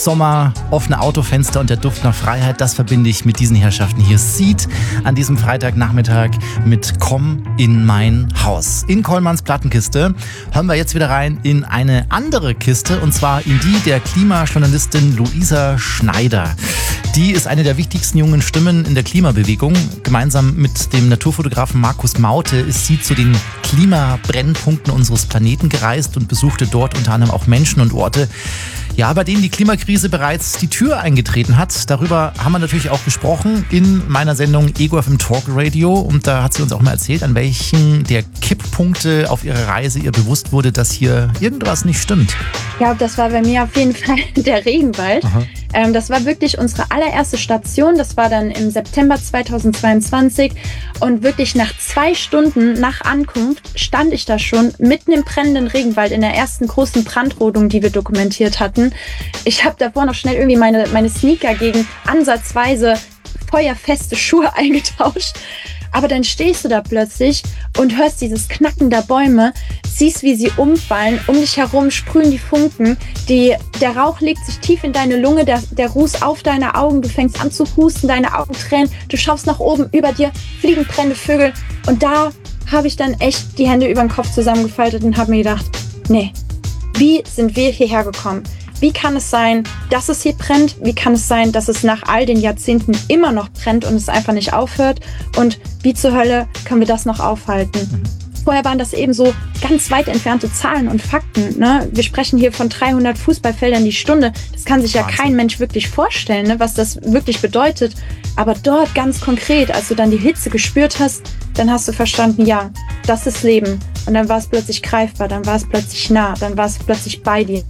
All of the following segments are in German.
Sommer, offene Autofenster und der Duft nach Freiheit, das verbinde ich mit diesen Herrschaften hier. Seed an diesem Freitagnachmittag mit Komm in mein Haus. In Kollmanns Plattenkiste hören wir jetzt wieder rein in eine andere Kiste, und zwar in die der Klimajournalistin Luisa Schneider. Die ist eine der wichtigsten jungen Stimmen in der Klimabewegung. Gemeinsam mit dem Naturfotografen Markus Maute ist sie zu den Klimabrennpunkten unseres Planeten gereist und besuchte dort unter anderem auch Menschen und Orte, ja, bei denen die Klimakrise bereits die Tür eingetreten hat. Darüber haben wir natürlich auch gesprochen in meiner Sendung Ego FM Talk Radio. Und da hat sie uns auch mal erzählt, an welchen der Kipppunkte auf ihrer Reise ihr bewusst wurde, dass hier irgendwas nicht stimmt. Ja, das war bei mir auf jeden Fall der Regenwald. Das war wirklich unsere allererste Station. Das war dann im September 2022. Und wirklich nach 2 Stunden nach Ankunft stand ich da schon mitten im brennenden Regenwald in der ersten großen Brandrodung, die wir dokumentiert hatten. Ich habe davor noch schnell irgendwie meine Sneaker gegen ansatzweise feuerfeste Schuhe eingetauscht. Aber dann stehst du da plötzlich und hörst dieses Knacken der Bäume, siehst, wie sie umfallen, um dich herum sprühen die Funken, der Rauch legt sich tief in deine Lunge, der Ruß auf deine Augen, du fängst an zu husten, deine Augen tränen, du schaust nach oben, über dir fliegen brennende Vögel. Und da habe ich dann echt die Hände über den Kopf zusammengefaltet und habe mir gedacht, nee, wie sind wir hierher gekommen? Wie kann es sein, dass es hier brennt? Wie kann es sein, dass es nach all den Jahrzehnten immer noch brennt und es einfach nicht aufhört? Und wie zur Hölle können wir das noch aufhalten? Vorher waren das eben so ganz weit entfernte Zahlen und Fakten. Ne? Wir sprechen hier von 300 Fußballfeldern die Stunde. Das kann sich ja kein Mensch wirklich vorstellen, ne? Was das wirklich bedeutet. Aber dort ganz konkret, als du dann die Hitze gespürt hast, dann hast du verstanden, ja, das ist Leben. Und dann war es plötzlich greifbar, dann war es plötzlich nah, dann war es plötzlich bei dir.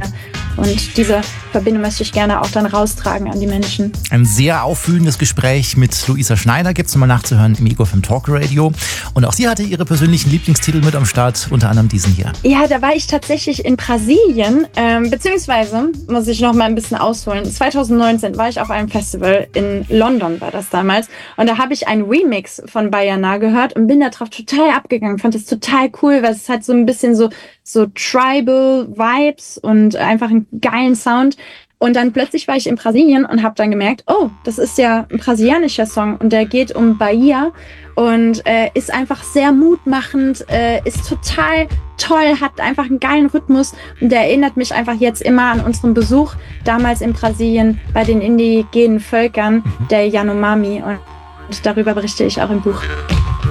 Und diese Verbindung möchte ich gerne auch dann raustragen an die Menschen. Ein sehr aufwühlendes Gespräch mit Luisa Schneider gibt es nochmal nachzuhören im Ego FM Talk Radio. Und auch sie hatte ihre persönlichen Lieblingstitel mit am Start, unter anderem diesen hier. Ja, da war ich tatsächlich in Brasilien, beziehungsweise muss ich noch mal ein bisschen ausholen. 2019 war ich auf einem Festival in London, war das damals. Und da habe ich einen Remix von Baiana gehört und bin da drauf total abgegangen. Fand das total cool, weil es hat so ein bisschen so Tribal Vibes und einfach einen geilen Sound. Und dann plötzlich war ich in Brasilien und habe dann gemerkt, oh, das ist ja ein brasilianischer Song und der geht um Bahia und ist einfach sehr mutmachend, ist total toll, hat einfach einen geilen Rhythmus und der erinnert mich einfach jetzt immer an unseren Besuch damals in Brasilien bei den indigenen Völkern der Yanomami und darüber berichte ich auch im Buch.